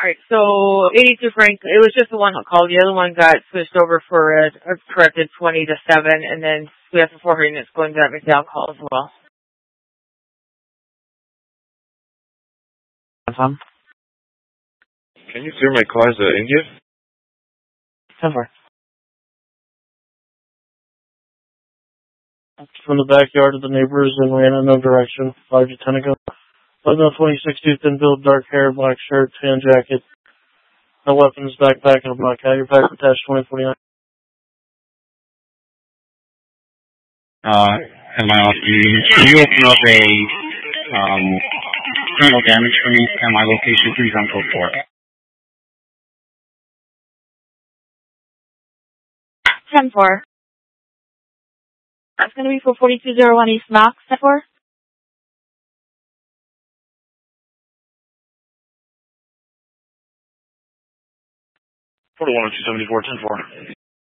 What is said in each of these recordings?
Alright, so 82 Frank, it was just the one call. The other one got switched over for a corrected 20 to 7, and then we have the 4 units going to that McDowell call as well. Tom? Can you clear my cars to India? 10-4. From the backyard of the neighbors and ran in no direction, 5 to 10 ago. 11-26, thin build, dark hair, black shirt, tan jacket. No weapons, backpack, and a black hat. Your pack attached 2049. Am I off duty? Can you open up a external damage for me and my location, please, on code 4? 10-4. That's going to be for 4201 East Knox, 10-4. Portal 10274, 10-4.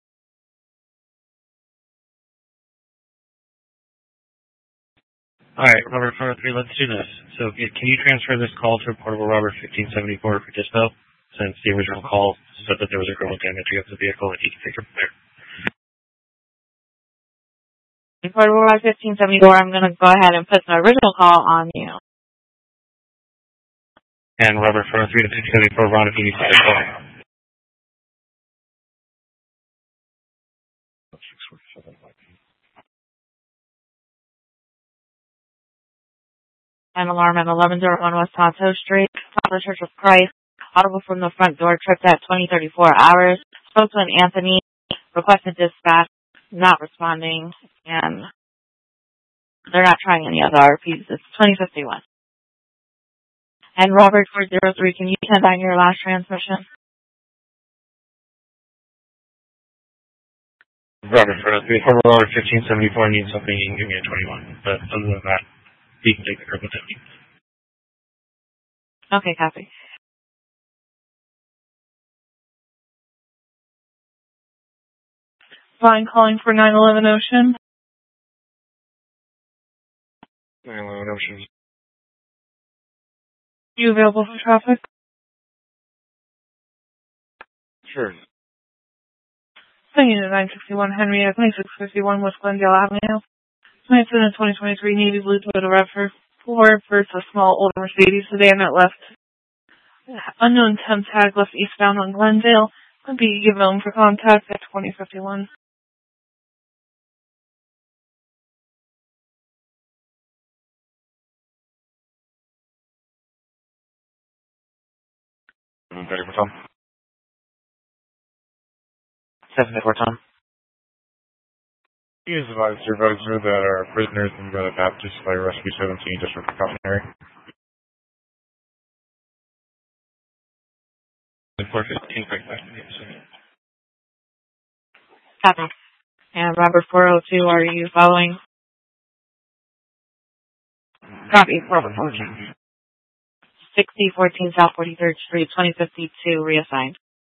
Alright, Robert 403, let's do this. So, can you transfer this call to Portable Robert 1574 for dispo? Since the original call said that there was a girl damage against the vehicle and he can take her from there. Portable Robert 1574, I'm going to go ahead and put the original call on you. And Robert 403 to 1574, Ron, if you need to take a call. 647. An alarm at 1101 West Tonto Street. Father Church of Christ. Audible from the front door. Tripped at 2034 hours. Spoke to an Anthony. Requested dispatch. Not responding. And they're not trying any other RPs. It's 2051. And Robert 403, can you send on your last transmission? Robert 403, Robert 1574 needs something, you can give me a 21. But other than that, you can take the cripple down. Okay, copy. Fine, calling for 911 Ocean. 911 Ocean. You available for traffic? Sure. Unit 961 Henrietta, 2651 West Glendale Avenue. Incident 2023 Navy Blue Toyota RAV4 for a small older Mercedes sedan that left unknown temp tag left eastbound on Glendale. Could be given for contact at 2051. Ready for Tom? 7-4, Tom. He has advised your advisor that our prisoners in Brother Baptist by Rescue 17 just for precautionary. 415, right back to the episode. Copy. And Robert 402, are you following? Copy. Robert 402. 6014 South 43rd Street, 2052, reassigned.